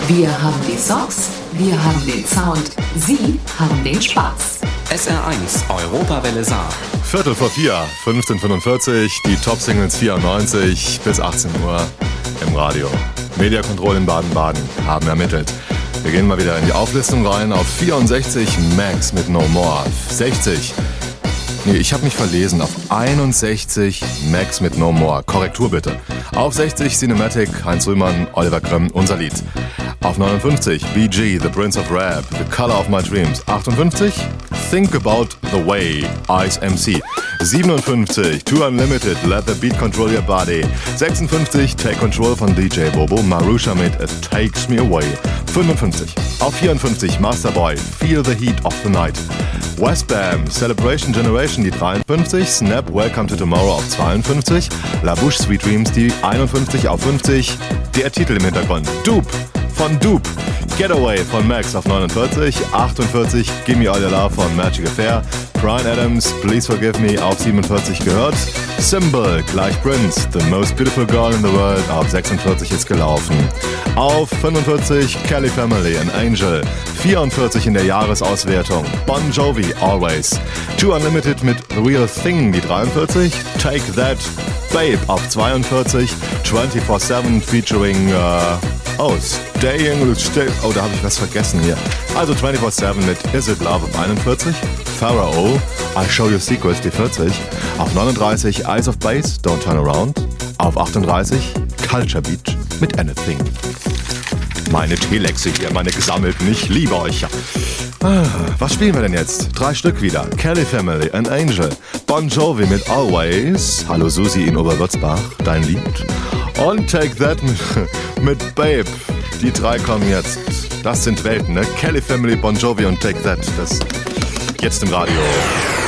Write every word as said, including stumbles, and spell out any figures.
Wir haben die Songs, wir haben den Sound, Sie haben den Spaß. S R eins Europawelle Saar. Viertel vor vier, fünfzehn Uhr fünfundvierzig, die Top-Singles vierundneunzig bis achtzehn Uhr im Radio. Mediakontrolle in Baden-Baden haben ermittelt. Wir gehen mal wieder in die Auflistung rein. Auf vierundsechzig Max mit No More. sechzig. Nee, ich habe mich verlesen. Auf einundsechzig Max mit No More. Korrektur bitte. Auf sechzig Cinematic, Heinz Rühmann, Oliver Grimm, unser Lied. Auf neunundfünfzig B G, The Prince of Rap, The Color of My Dreams. achtundfünfzig Think About The Way, Ice M C. siebenundfünfzig Too Unlimited, Let The Beat Control Your Body. sechsundfünfzig Take Control von D J Bobo, Marusha mit It Takes Me Away. fünfundfünfzig Auf vierundfünfzig Masterboy, Feel The Heat of the Night. Westbam, Celebration Generation, die dreiundfünfzig, Snap, Welcome to Tomorrow auf zweiundfünfzig, La Bouche, Sweet Dreams, die einundfünfzig auf fünfzig, der Titel im Hintergrund, Dupe von Dupe, Getaway von Max auf neunundvierzig, achtundvierzig, Gimme All Your Love von Magic Affair, Bryan Adams, Please Forgive Me auf siebenundvierzig gehört, Symbol, gleich Prince, The Most Beautiful Girl in the World auf sechsundvierzig ist gelaufen, auf fünfundvierzig, Kelly Family, An Angel, vierundvierzig in der Jahresauswertung, Bon Jovi, Always, Too Unlimited mit The Real Thing, die dreiundvierzig, Take That, Babe auf zweiundvierzig, vierundzwanzig sieben featuring, uh, oh, Staying, stay, oh, da habe ich was vergessen hier. Also vierundzwanzig sieben mit Is It Love auf einundvierzig, Pharaoh, I Show You Secrets, die vierzig, auf neununddreißig, Eyes of Base, Don't Turn Around, auf achtunddreißig, Culture Beat mit Anything. Meine Telexe hier, meine gesammelten, ich liebe euch. Ah, was spielen wir denn jetzt? Drei Stück wieder. Kelly Family, An Angel, Bon Jovi mit Always, Hallo Susi in Oberwürzbach, dein Lied. Und Take That mit, mit Babe. Die drei kommen jetzt. Das sind Welten, ne? Kelly Family, Bon Jovi und Take That. Das jetzt im Radio.